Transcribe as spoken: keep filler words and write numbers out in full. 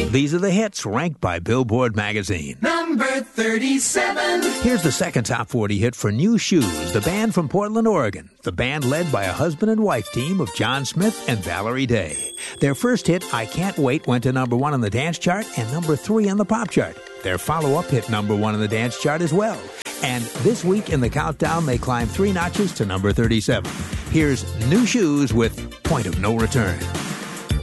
These are the hits ranked by Billboard magazine. Number thirty-seven. Here's the second top forty hit for New Shoes, the band from Portland, Oregon. The band led by a husband and wife team of John Smith and Valerie Day. Their first hit, I Can't Wait, went to number one on the dance chart and number three on the pop chart. Their follow-up hit number one on the dance chart as well. And this week in the countdown, they climbed three notches to number thirty-seven. Here's New Shoes with Point of No Return.